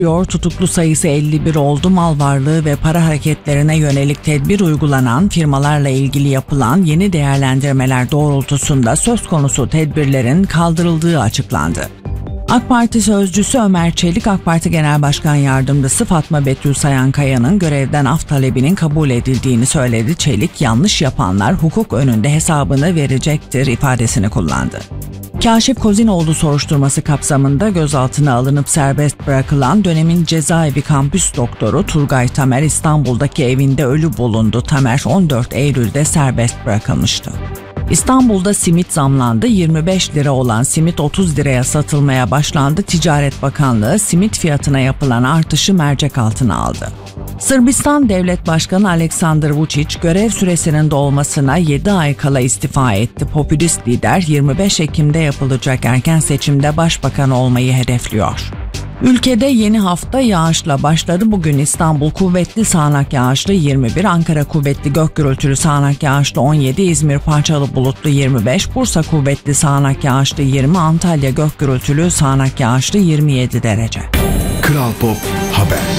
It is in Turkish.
Tutuklu sayısı 51 oldu. Mal varlığı ve para hareketlerine yönelik tedbir uygulanan firmalarla ilgili yapılan yeni değerlendirmeler doğrultusunda söz konusu tedbirlerin kaldırıldığı açıklandı. AK Parti sözcüsü Ömer Çelik, AK Parti Genel Başkan Yardımcısı Fatma Betül Sayankaya'nın görevden af talebinin kabul edildiğini söyledi. Çelik, yanlış yapanlar hukuk önünde hesabını verecektir ifadesini kullandı. Kaşif Kozinoğlu soruşturması kapsamında gözaltına alınıp serbest bırakılan dönemin cezaevi kampüs doktoru Turgay Tamer İstanbul'daki evinde ölü bulundu. Tamer 14 Eylül'de serbest bırakılmıştı. İstanbul'da simit zamlandı. 25 lira olan simit 30 liraya satılmaya başlandı. Ticaret Bakanlığı simit fiyatına yapılan artışı mercek altına aldı. Sırbistan Devlet Başkanı Aleksandar Vučić görev süresinin dolmasına 7 ay kala istifa etti. Popülist lider 25 Ekim'de yapılacak erken seçimde başbakan olmayı hedefliyor. Ülkede yeni hafta yağışla başladı. Bugün İstanbul kuvvetli sağanak yağışlı 21, Ankara kuvvetli gök gürültülü sağanak yağışlı 17, İzmir parçalı bulutlu 25, Bursa kuvvetli sağanak yağışlı 20, Antalya gök gürültülü sağanak yağışlı 27 derece. Kral Pop Haber.